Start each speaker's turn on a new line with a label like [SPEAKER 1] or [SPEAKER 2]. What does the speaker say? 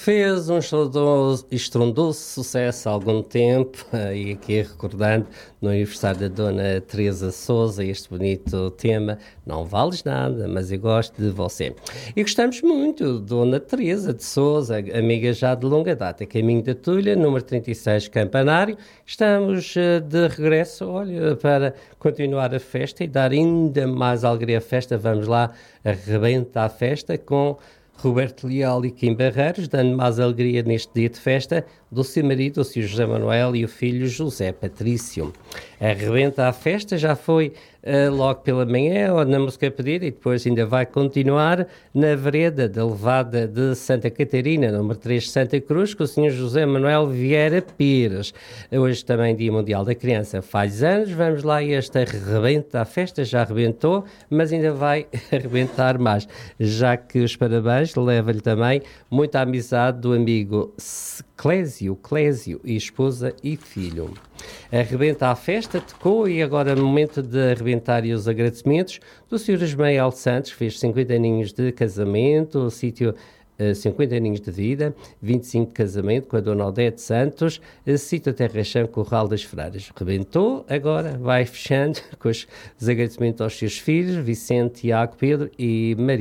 [SPEAKER 1] Fez um estrondoso sucesso há algum tempo, e aqui recordando no aniversário da Dona Teresa Sousa, este bonito tema, Não Vales Nada, mas eu gosto de você. E gostamos muito, Dona Teresa de Sousa, amiga já de longa data, Caminho da Tulha, número 36, Campanário. Estamos de regresso, olha, para continuar a festa e dar ainda mais alegria à festa. Vamos lá, arrebenta a festa com Roberto Leal e Kim Barreiros, dando mais alegria neste dia de festa do seu marido, o Sr. José Manuel, e o filho José Patrício. Arrebenta a festa, já foi logo pela manhã, ou na música pedida, e depois ainda vai continuar na vereda da Levada de Santa Catarina, número 3, Santa Cruz, com o Sr. José Manuel Vieira Pires. Hoje também Dia Mundial da Criança faz anos, vamos lá, este arrebenta a festa, já arrebentou, mas ainda vai arrebentar mais, já que os parabéns leva-lhe também muita amizade do amigo Clésio e esposa e filho. Arrebenta a festa, tocou, e agora é o momento de arrebentar e os agradecimentos do Sr. Ismael Santos, que fez 50 aninhos de casamento, o sítio 50 aninhos de vida, 25 de casamento com a Dona Odete Santos, sítio Terra Chão, Corral das Freiras. Rebentou, agora vai fechando com os agradecimentos aos seus filhos, Vicente, Tiago, Pedro e Maria.